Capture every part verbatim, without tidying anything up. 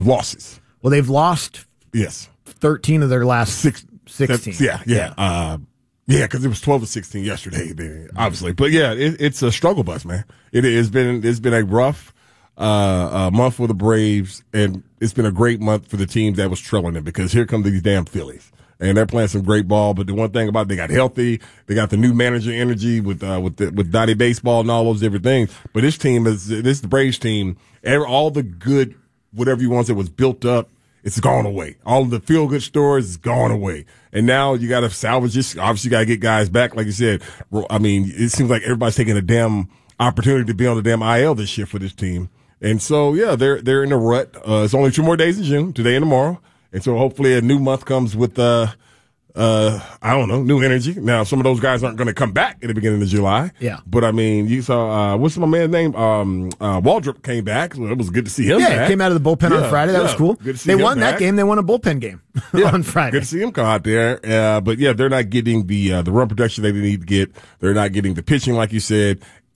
losses. Well, they've lost Yes. thirteen of their last Six, sixteen. Yeah, yeah. Yeah, uh, yeah, because it was twelve to sixteen yesterday, man, obviously. But, yeah, it, it's a struggle bus, man. It has been, it's been a rough uh, uh, month for the Braves, and it's been a great month for the team that was trailing them because here come these damn Phillies. And they're playing some great ball, but the one thing about it, they got healthy, they got the new manager energy with uh, with the, with Dottie Baseball and all those different things. But this team is this is the Braves team. Every, all the good, whatever you want to say, was built up. It's gone away. All of the feel good stories is gone away. And now you got to salvage this. Obviously, you got to get guys back, like you said. I mean, it seems like everybody's taking a damn opportunity to be on the damn I L this year for this team. And so, yeah, they're they're in a rut. Uh, it's only two more days in June, today and tomorrow. And so hopefully a new month comes with, uh, uh, I don't know, new energy. Now, some of those guys aren't going to come back at the beginning of July. Yeah. But, I mean, you saw, uh, what's my man's name? Um, uh, Waldrop came back. So it was good to see him Yeah, back. he came out of the bullpen yeah, on Friday. That yeah. was cool. Good to see they him won back. that game. They won a bullpen game yeah. on Friday. Good to see him come out there. Uh, but, yeah, they're not getting the uh, the run production they need to get. They're not getting the pitching, like you said.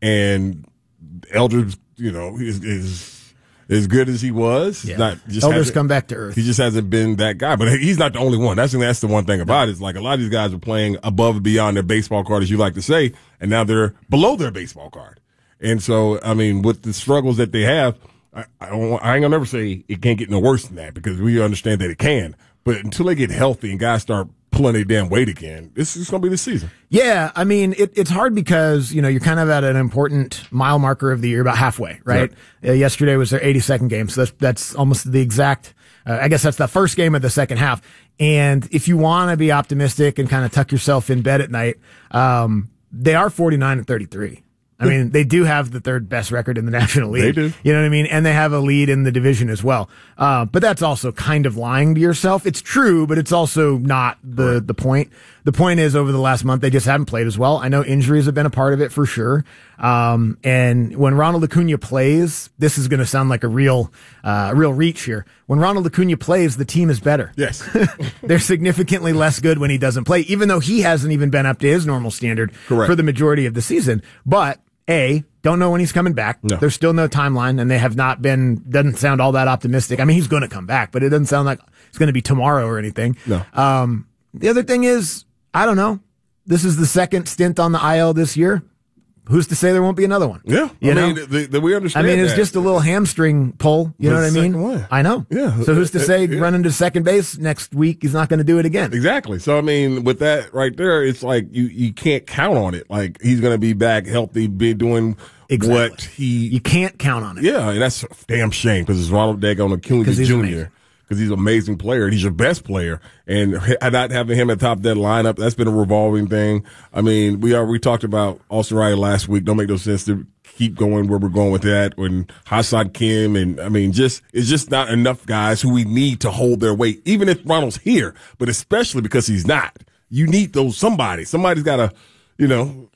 And Eldridge, you know, is, is as good as he was. Yeah. Not just Elders hasn't- come back to earth. He just hasn't been that guy. But he's not the only one. That's, that's the one thing about it. It's like a lot of these guys are playing above and beyond their baseball card, as you like to say, and now they're below their baseball card. And so, I mean, with the struggles that they have, I, I, don't, I ain't gonna never say it can't get no worse than that because we understand that it can. But until they get healthy and guys start pulling their damn weight again, this is gonna be the season. Yeah, I mean, it, it's hard because, you know, you're kind of at an important mile marker of the year, about halfway, right? Uh, yesterday was their eighty-second game, so that's, that's almost the exact, uh, I guess that's the first game of the second half. And if you want to be optimistic and kind of tuck yourself in bed at night, um, they are forty-nine and thirty-three. I mean, they do have the third best record in the National League. They do. You know what I mean? And they have a lead in the division as well. Uh, but that's also kind of lying to yourself. It's true, but it's also not the, the point. The point is, over the last month, they just haven't played as well. I know injuries have been a part of it for sure. Um, and when Ronald Acuna plays, this is going to sound like a real, uh, real reach here. When Ronald Acuna plays, the team is better. Yes. They're significantly less good when he doesn't play, even though he hasn't even been up to his normal standard Correct. for the majority of the season. But A, don't know when he's coming back. No. There's still no timeline, and they have not been, doesn't sound all that optimistic. I mean, he's going to come back, but it doesn't sound like it's going to be tomorrow or anything. No. Um, the other thing is, I don't know. This is the second stint on the I L this year. Who's to say there won't be another one? Yeah. You I know? mean, the, the, we I understand mean, it's that. just a little hamstring pull. You But know what I the mean? second one. I know. Yeah. So who's to say Yeah. running to second base next week he's not going to do it again? Exactly. So, I mean, with that right there, it's like you, you can't count on it. Like, he's going to be back healthy, be doing Exactly. what he. You can't count on it. Yeah, and that's a damn shame because it's Ronald Daggone Acuna 'Cause he's Junior amazing. Because he's an amazing player and he's your best player. And not having him at top of that lineup, that's been a revolving thing. I mean, we are we talked about Austin Riley last week. Don't make no sense to keep going where we're going with that. When Hassan Kim and I mean, just it's just not enough guys who we need to hold their weight, even if Ronald's here, but especially because he's not. You need those somebody. Somebody's got to, you know,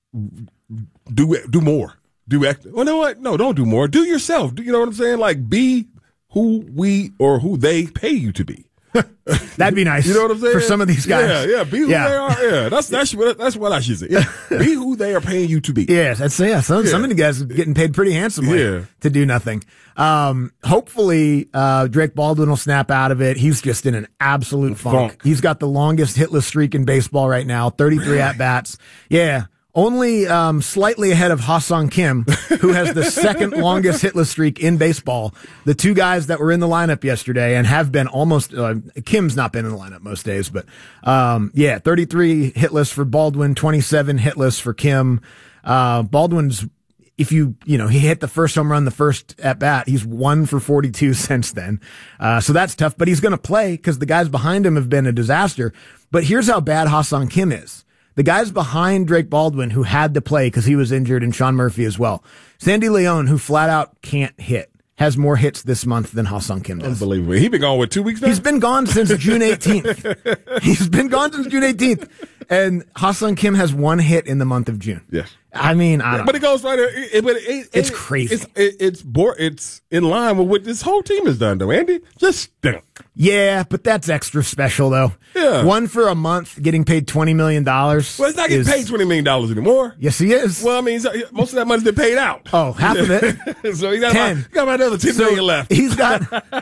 do do more. Do act. Well, you know what? No, don't do more. Do yourself. Do you know what I'm saying? Like, be who we or who they pay you to be. That'd be nice. You know what I'm saying? For some of these guys. Yeah, yeah. Be who Yeah. they are. Yeah, that's that's what that's what I should say. Yeah. Be who they are paying you to be. Yes, that's yeah. Some Yeah. some of the guys are getting paid pretty handsomely Yeah. to do nothing. Um, hopefully, uh, Drake Baldwin will snap out of it. He's just in an absolute funk. Funk. He's got the longest hitless streak in baseball right now, thirty-three at bats. Yeah. Only um, slightly ahead of Ha-Seong Kim, who has the second longest hitless streak in baseball. The two guys that were in the lineup yesterday and have been almost uh, Kim's not been in the lineup most days, but um, yeah, thirty-three hitless for Baldwin, twenty-seven hitless for Kim. Uh, Baldwin's, if you you know, he hit the first home run the first at bat. He's one for forty-two since then, uh, so that's tough. But he's going to play because the guys behind him have been a disaster. But here's how bad Ha-Seong Kim is. The guys behind Drake Baldwin who had to play because he was injured, and Sean Murphy as well. Sandy Leon, who flat out can't hit, has more hits this month than Ha-Seong Kim does. Unbelievable. He been gone with two weeks now? He's been gone since June eighteenth. He's been gone since June eighteenth. And Ha-Seong Kim has one hit in the month of June. Yes. I mean, I don't But it goes right there. It, it, but it, It's it- crazy. It's it, it's bor- It's in line with what this whole team has done, though. Andy, just stink. Yeah, but that's extra special, though. Yeah. One for a month, getting paid twenty million dollars. Well, it's not getting is- paid twenty million dollars anymore. Yes, he is. Well, I mean, so- most of that money's been paid out. Oh, half of it. so he got ten. about, he got about another ten So million left. He's got